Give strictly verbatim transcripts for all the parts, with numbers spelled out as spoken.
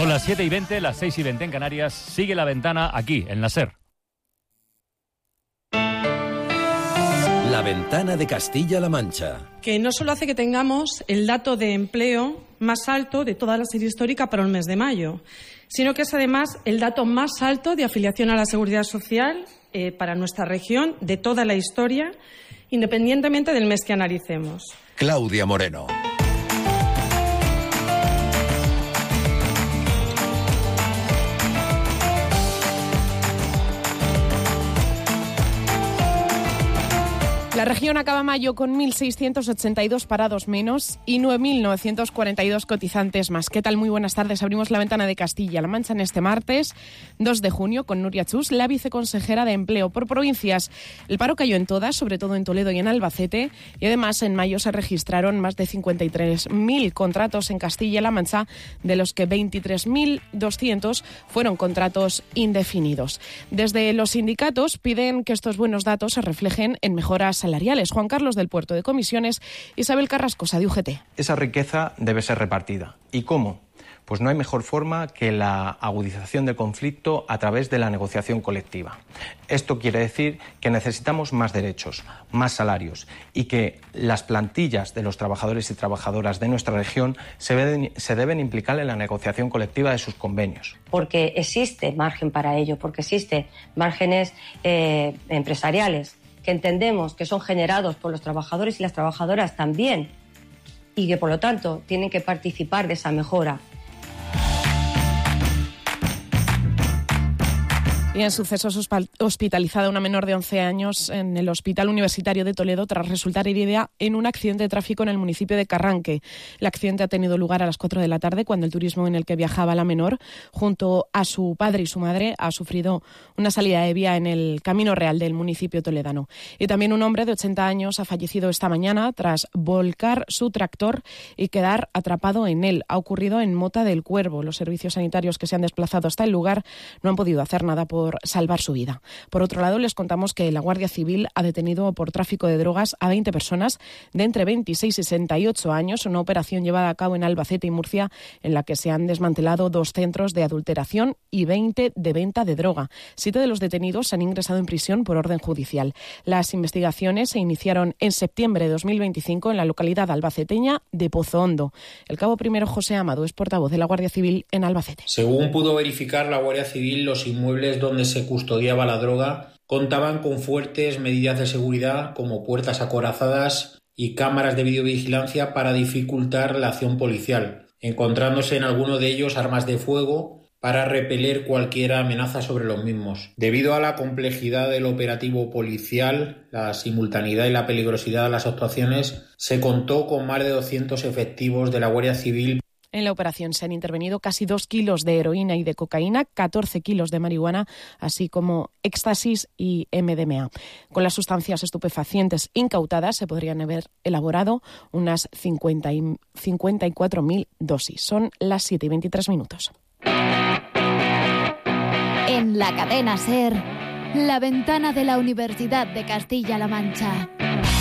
las siete y veinte, las seis y veinte en Canarias. Sigue La Ventana aquí, en la SER. La Ventana de Castilla-La Mancha. Que no solo hace que tengamos el dato de empleo más alto de toda la serie histórica para el mes de mayo, sino que es además el dato más alto de afiliación a la Seguridad Social eh, para nuestra región de toda la historia, independientemente del mes que analicemos. Claudia Moreno. La región acaba mayo con mil seiscientos ochenta y dos parados menos y nueve mil novecientos cuarenta y dos cotizantes más. ¿Qué tal? Muy buenas tardes. Abrimos la ventana de Castilla-La Mancha en este martes dos de junio con Nuria Chus, la viceconsejera de Empleo. Por provincias, el paro cayó en todas, sobre todo en Toledo y en Albacete, y además en mayo se registraron más de cincuenta y tres mil contratos en Castilla-La Mancha, de los que veintitrés mil doscientos fueron contratos indefinidos. Desde los sindicatos piden que estos buenos datos se reflejen en mejoras salariales. Juan Carlos del Puerto de Comisiones, Isabel Carrascosa de U G T. Esa riqueza debe ser repartida. ¿Y cómo? Pues no hay mejor forma que la agudización del conflicto a través de la negociación colectiva. Esto quiere decir que necesitamos más derechos, más salarios y que las plantillas de los trabajadores y trabajadoras de nuestra región se deben, se deben implicar en la negociación colectiva de sus convenios. Porque existe margen para ello, porque existen márgenes eh, empresariales que entendemos que son generados por los trabajadores y las trabajadoras también y que por lo tanto tienen que participar de esa mejora. Y en sucesos hospitalizada una menor de once años en el Hospital Universitario de Toledo tras resultar herida en un accidente de tráfico en el municipio de Carranque. El accidente ha tenido lugar a las cuatro de la tarde cuando el turismo en el que viajaba la menor junto a su padre y su madre ha sufrido una salida de vía en el Camino Real del municipio toledano. Y también un hombre de ochenta años ha fallecido esta mañana tras volcar su tractor y quedar atrapado en él. Ha ocurrido en Mota del Cuervo. Los servicios sanitarios que se han desplazado hasta el lugar no han podido hacer nada por por salvar su vida. Por otro lado, les contamos que la Guardia Civil ha detenido por tráfico de drogas a veinte personas de entre veintiséis y sesenta y ocho años, una operación llevada a cabo en Albacete y Murcia en la que se han desmantelado dos centros de adulteración y veinte de venta de droga. Siete de los detenidos se han ingresado en prisión por orden judicial. Las investigaciones se iniciaron en septiembre de dos mil veinticinco en la localidad albaceteña de Pozo Hondo. El cabo primero José Amado es portavoz de la Guardia Civil en Albacete. Según pudo verificar la Guardia Civil, los inmuebles donde donde se custodiaba la droga contaban con fuertes medidas de seguridad como puertas acorazadas y cámaras de videovigilancia para dificultar la acción policial, encontrándose en alguno de ellos armas de fuego para repeler cualquier amenaza sobre los mismos. Debido a la complejidad del operativo policial, la simultaneidad y la peligrosidad de las actuaciones, se contó con más de doscientos efectivos de la Guardia Civil. En la operación se han intervenido casi dos kilos de heroína y de cocaína, catorce kilos de marihuana, así como éxtasis y M D M A. Con las sustancias estupefacientes incautadas se podrían haber elaborado unas cincuenta y cuatro mil dosis. Son las siete y veintitrés minutos. En la cadena SER, la ventana de la Universidad de Castilla-La Mancha.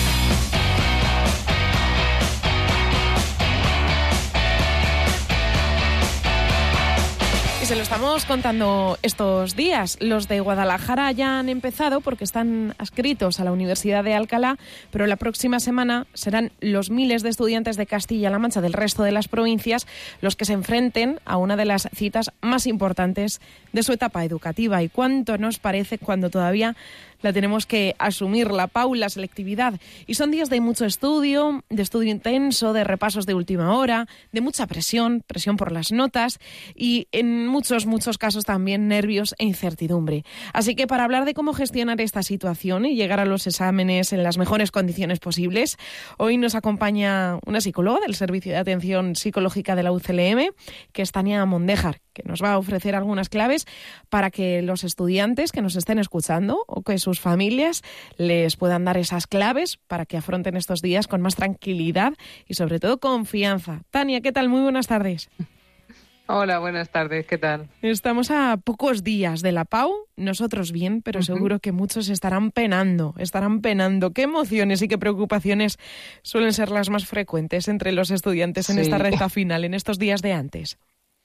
Se lo estamos contando estos días. Los de Guadalajara ya han empezado porque están adscritos a la Universidad de Alcalá, pero la próxima semana serán los miles de estudiantes de Castilla-La Mancha del resto de las provincias los que se enfrenten a una de las citas más importantes de su etapa educativa. ¿Y cuánto nos parece cuando todavía la tenemos que asumir, la P A U, la selectividad? Y son días de mucho estudio, de estudio intenso, de repasos de última hora, de mucha presión, presión por las notas y en muchos, muchos casos también nervios e incertidumbre. Así que para hablar de cómo gestionar esta situación y llegar a los exámenes en las mejores condiciones posibles, hoy nos acompaña una psicóloga del Servicio de Atención Psicológica de la U C L M, que es Tania Mondejar, que nos va a ofrecer algunas claves para que los estudiantes que nos estén escuchando o que sus familias les puedan dar esas claves para que afronten estos días con más tranquilidad y sobre todo confianza. Tania, ¿qué tal? Muy buenas tardes. Hola, buenas tardes, ¿qué tal? Estamos a pocos días de la P A U, nosotros bien, pero uh-huh. seguro que muchos estarán penando, estarán penando. ¿Qué emociones y qué preocupaciones suelen ser las más frecuentes entre los estudiantes en sí. esta recta final, en estos días de antes?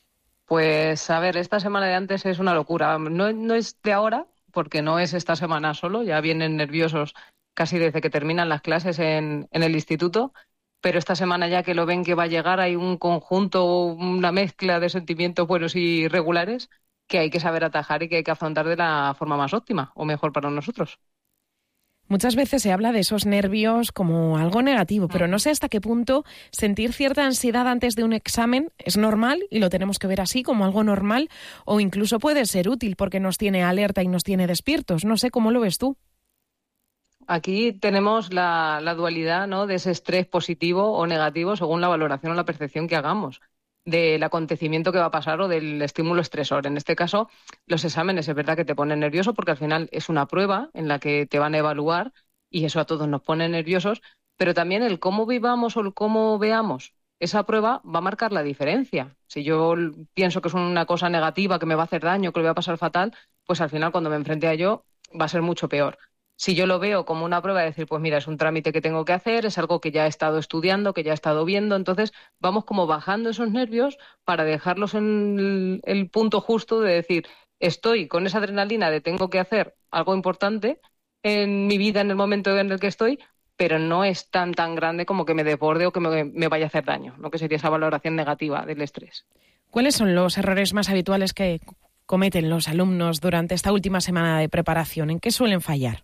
Pues a ver, esta semana de antes es una locura. No, no es de ahora, porque no es esta semana solo, ya vienen nerviosos casi desde que terminan las clases en, en el instituto, pero esta semana ya que lo ven que va a llegar hay un conjunto, una mezcla de sentimientos buenos y regulares que hay que saber atajar y que hay que afrontar de la forma más óptima o mejor para nosotros. Muchas veces se habla de esos nervios como algo negativo, pero no sé hasta qué punto sentir cierta ansiedad antes de un examen es normal y lo tenemos que ver así como algo normal, o incluso puede ser útil porque nos tiene alerta y nos tiene despiertos. No sé cómo lo ves tú. Aquí tenemos la, la dualidad, ¿no?, de ese estrés positivo o negativo según la valoración o la percepción que hagamos del acontecimiento que va a pasar o del estímulo estresor. En este caso, los exámenes es verdad que te ponen nervioso porque al final es una prueba en la que te van a evaluar y eso a todos nos pone nerviosos, pero también el cómo vivamos o el cómo veamos esa prueba va a marcar la diferencia. Si yo pienso que es una cosa negativa, que me va a hacer daño, que lo voy a pasar fatal, pues al final cuando me enfrente a ello va a ser mucho peor. Si yo lo veo como una prueba de decir, pues mira, es un trámite que tengo que hacer, es algo que ya he estado estudiando, que ya he estado viendo, entonces vamos como bajando esos nervios para dejarlos en el, el punto justo de decir, estoy con esa adrenalina de tengo que hacer algo importante en mi vida en el momento en el que estoy, pero no es tan tan grande como que me desborde o que me, me vaya a hacer daño, lo que sería esa valoración negativa del estrés. ¿Cuáles son los errores más habituales que cometen los alumnos durante esta última semana de preparación? ¿En qué suelen fallar?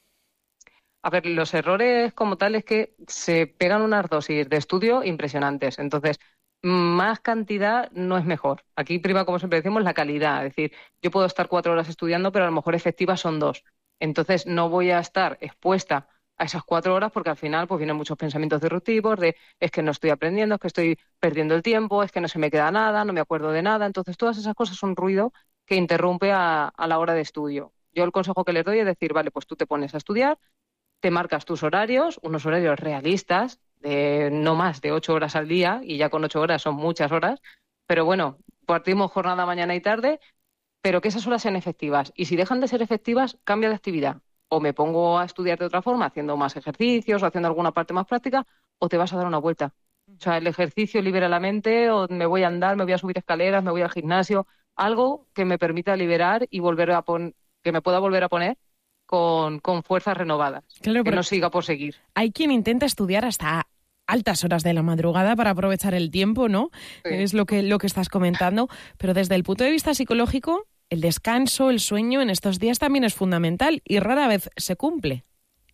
A ver, los errores como tal es que se pegan unas dosis de estudio impresionantes. Entonces, más cantidad no es mejor. Aquí prima, como siempre decimos, la calidad. Es decir, yo puedo estar cuatro horas estudiando, pero a lo mejor efectivas son dos. Entonces, no voy a estar expuesta a esas cuatro horas porque al final pues vienen muchos pensamientos disruptivos de es que no estoy aprendiendo, es que estoy perdiendo el tiempo, es que no se me queda nada, no me acuerdo de nada. Entonces, todas esas cosas son ruido que interrumpe a, a la hora de estudio. Yo el consejo que les doy es decir, vale, pues tú te pones a estudiar, te marcas tus horarios, unos horarios realistas, de no más de ocho horas al día, y ya con ocho horas son muchas horas, pero bueno, partimos jornada mañana y tarde, pero que esas horas sean efectivas. Y si dejan de ser efectivas, cambia de actividad. O me pongo a estudiar de otra forma, haciendo más ejercicios o haciendo alguna parte más práctica, o te vas a dar una vuelta. O sea, el ejercicio libera la mente, o me voy a andar, me voy a subir escaleras, me voy al gimnasio, algo que me permita liberar y volver a pon- que me pueda volver a poner Con, con fuerzas renovadas, claro, que no siga por seguir. Hay quien intenta estudiar hasta altas horas de la madrugada para aprovechar el tiempo, ¿no? Sí. Es lo que, lo que estás comentando, pero desde el punto de vista psicológico, el descanso, el sueño en estos días también es fundamental y rara vez se cumple.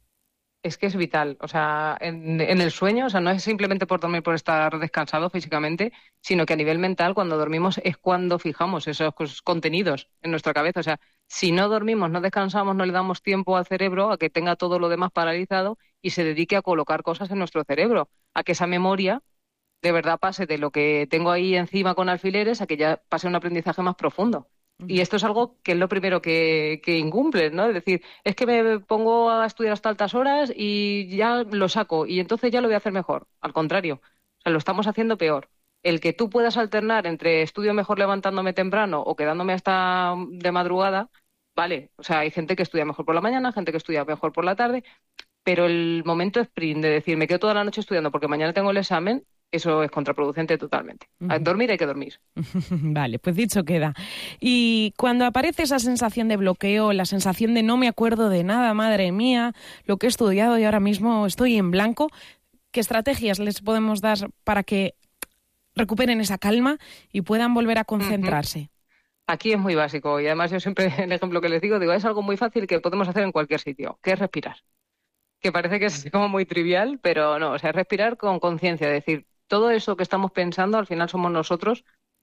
Es que es vital, o sea, en, en el sueño, o sea, no es simplemente por dormir, por estar descansado físicamente, sino que a nivel mental, cuando dormimos es cuando fijamos esos contenidos en nuestra cabeza. O sea, si no dormimos, no descansamos, no le damos tiempo al cerebro a que tenga todo lo demás paralizado y se dedique a colocar cosas en nuestro cerebro, a que esa memoria de verdad pase de lo que tengo ahí encima con alfileres a que ya pase un aprendizaje más profundo. Y esto es algo que es lo primero que, que incumple, ¿no? Es decir, es que me pongo a estudiar hasta altas horas y ya lo saco y entonces ya lo voy a hacer mejor. Al contrario, o sea, lo estamos haciendo peor. El que tú puedas alternar entre estudio mejor levantándome temprano o quedándome hasta de madrugada, vale. O sea, hay gente que estudia mejor por la mañana, gente que estudia mejor por la tarde, pero el momento sprint de decir me quedo toda la noche estudiando porque mañana tengo el examen, eso es contraproducente totalmente. Uh-huh. Dormir hay que dormir. Vale, pues dicho queda. Y cuando aparece esa sensación de bloqueo, la sensación de no me acuerdo de nada, madre mía, lo que he estudiado y ahora mismo estoy en blanco, ¿qué estrategias les podemos dar para que recuperen esa calma y puedan volver a concentrarse? Uh-huh. Aquí es muy básico y además yo siempre el ejemplo que les digo, digo, es algo muy fácil que podemos hacer en cualquier sitio, que es respirar. Que parece que es como muy trivial, pero no, o sea, respirar con conciencia, es decir, todo eso que estamos pensando al final somos nosotros